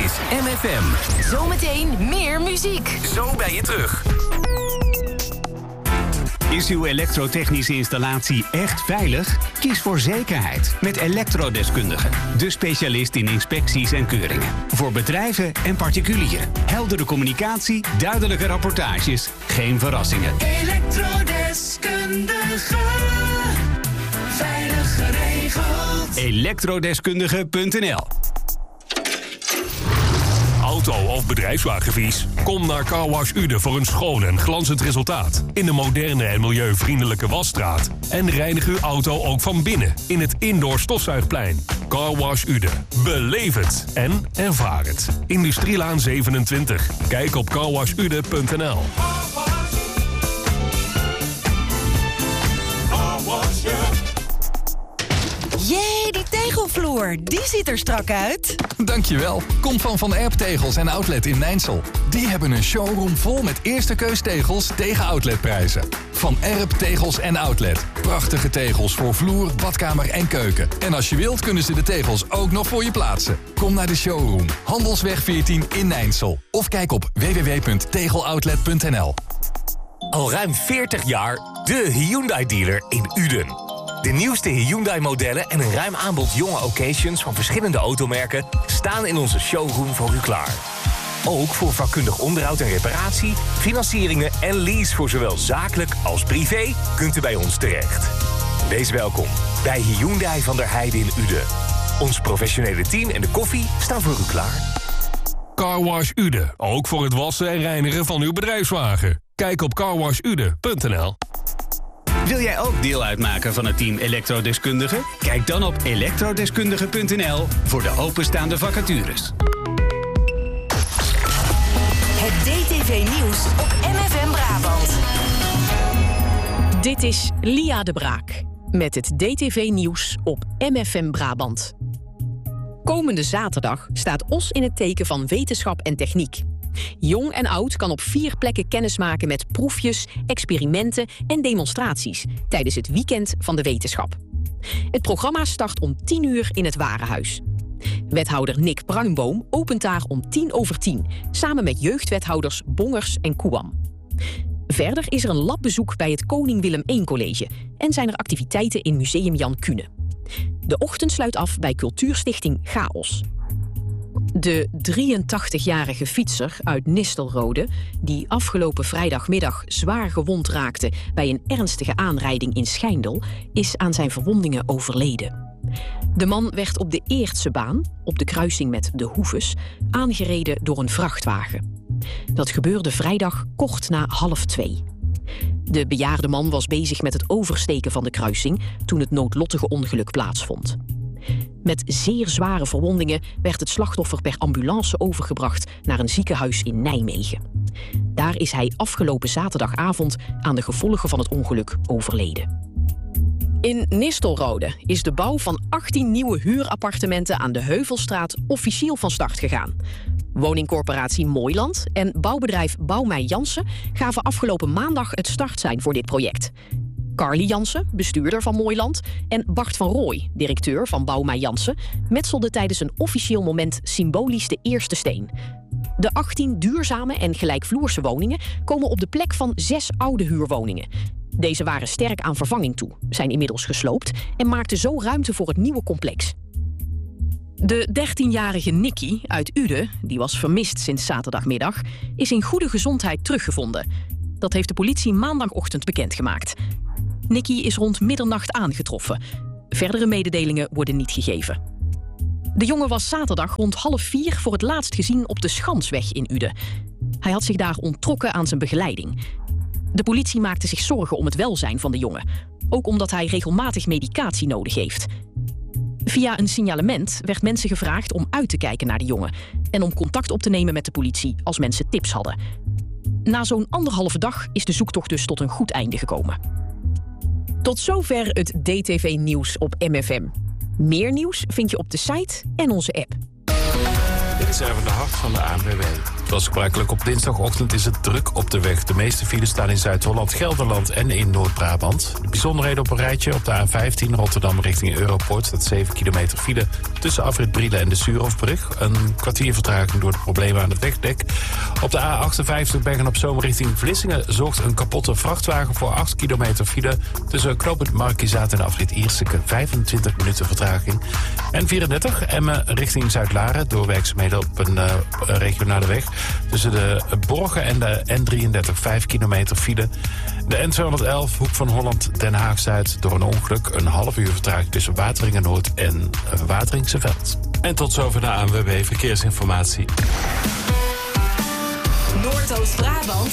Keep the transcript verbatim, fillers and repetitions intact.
is M F M. Zometeen meer muziek. Zo ben je terug. Is uw elektrotechnische installatie echt veilig? Kies voor zekerheid met Elektrodeskundige. De specialist in inspecties en keuringen. Voor bedrijven en particulieren. Heldere communicatie, duidelijke rapportages. Geen verrassingen. Elektrodeskundige. Veilig geregeld. elektrodeskundige punt n l. Auto- of bedrijfswagenvies? Kom naar Carwash Ude voor een schoon en glanzend resultaat. In de moderne en milieuvriendelijke wasstraat. En reinig uw auto ook van binnen in het indoor stofzuigplein. Carwash Ude. Beleef het en ervaar het. Industrielaan zevenentwintig. Kijk op carwash ude punt n l. Jee, die tegelvloer, die ziet er strak uit. Dankjewel. Kom van Van Erp Tegels en Outlet in Nijnsel. Die hebben een showroom vol met eerste keus tegels tegen outletprijzen. Van Erp Tegels en Outlet. Prachtige tegels voor vloer, badkamer en keuken. En als je wilt kunnen ze de tegels ook nog voor je plaatsen. Kom naar de showroom. Handelsweg veertien in Nijnsel. Of kijk op w w w punt tegeloutlet punt n l. Al ruim veertig jaar de Hyundai-dealer in Uden. De nieuwste Hyundai-modellen en een ruim aanbod jonge occasions van verschillende automerken staan in onze showroom voor u klaar. Ook voor vakkundig onderhoud en reparatie, financieringen en lease voor zowel zakelijk als privé kunt u bij ons terecht. Wees welkom bij Hyundai van der Heijden in Uden. Ons professionele team en de koffie staan voor u klaar. Carwash Ude. Ook voor het wassen en reinigen van uw bedrijfswagen. Kijk op carwash ude punt n l. Wil jij ook deel uitmaken van het team Elektrodeskundigen? Kijk dan op elektrodeskundige punt n l voor de openstaande vacatures. Het D T V-nieuws op M F M Brabant. Dit is Lia de Braak met het D T V-nieuws op M F M Brabant. Komende zaterdag staat Os in het teken van wetenschap en techniek. Jong en oud kan op vier plekken kennismaken met proefjes, experimenten en demonstraties tijdens het Weekend van de Wetenschap. Het programma start om tien uur in het Warenhuis. Wethouder Nick Bruinboom opent daar om tien over tien, samen met jeugdwethouders Bongers en Koeam. Verder is er een labbezoek bij het Koning Willem één College en zijn er activiteiten in Museum Jan Kuhne. De ochtend sluit af bij Cultuurstichting Chaos. De drieëntachtigjarige fietser uit Nistelrode, die afgelopen vrijdagmiddag zwaar gewond raakte bij een ernstige aanrijding in Schijndel, is aan zijn verwondingen overleden. De man werd op de Eertse baan, op de kruising met de Hoeves, aangereden door een vrachtwagen. Dat gebeurde vrijdag kort na half twee. De bejaarde man was bezig met het oversteken van de kruising toen het noodlottige ongeluk plaatsvond. Met zeer zware verwondingen werd het slachtoffer per ambulance overgebracht naar een ziekenhuis in Nijmegen. Daar is hij afgelopen zaterdagavond aan de gevolgen van het ongeluk overleden. In Nistelrode is de bouw van achttien nieuwe huurappartementen aan de Heuvelstraat officieel van start gegaan. Woningcorporatie Mooiland en bouwbedrijf Bouwmeij Jansen gaven afgelopen maandag het startsein voor dit project. Carly Jansen, bestuurder van Mooiland, en Bart van Rooij, directeur van Bouwmeij Jansen, metselden tijdens een officieel moment symbolisch de eerste steen. De achttien duurzame en gelijkvloerse woningen komen op de plek van zes oude huurwoningen. Deze waren sterk aan vervanging toe, zijn inmiddels gesloopt en maakten zo ruimte voor het nieuwe complex. De dertienjarige Nicky uit Uden, die was vermist sinds zaterdagmiddag, is in goede gezondheid teruggevonden. Dat heeft de politie maandagochtend bekendgemaakt. Nicky is rond middernacht aangetroffen. Verdere mededelingen worden niet gegeven. De jongen was zaterdag rond half vier voor het laatst gezien op de Schansweg in Uden. Hij had zich daar onttrokken aan zijn begeleiding. De politie maakte zich zorgen om het welzijn van de jongen. Ook omdat hij regelmatig medicatie nodig heeft. Via een signalement werd mensen gevraagd om uit te kijken naar de jongen en om contact op te nemen met de politie als mensen tips hadden. Na zo'n anderhalve dag is de zoektocht dus tot een goed einde gekomen. Tot zover het D T V-nieuws op M F M. Meer nieuws vind je op de site en onze app. Dit is even de hart van de A N W B. Zoals gebruikelijk op dinsdagochtend is het druk op de weg. De meeste files staan in Zuid-Holland, Gelderland en in Noord-Brabant. De bijzonderheden op een rijtje op de A vijftien Rotterdam richting Europoort. Staat zeven kilometer file tussen afrit Brielen en de Suurhofbrug. Een kwartier vertraging door de problemen aan het wegdek. Op de A achtenvijftig Bergen-op-Zoom richting Vlissingen zorgt een kapotte vrachtwagen voor acht kilometer file tussen knooppunt Markizaat en afrit Ierseke. vijfentwintig minuten vertraging. En vierendertig Emmen richting Zuid-Laren door werkzaamheden op een uh, regionale weg. Tussen de Borgen en de N drieëndertig, vijf kilometer file. De N tweehonderdelf, Hoek van Holland, Den Haag-Zuid, door een ongeluk. Een half uur vertraging tussen Wateringen-Noord en Wateringse Veld. En tot zover de A N W B Verkeersinformatie. Noordoost-Brabant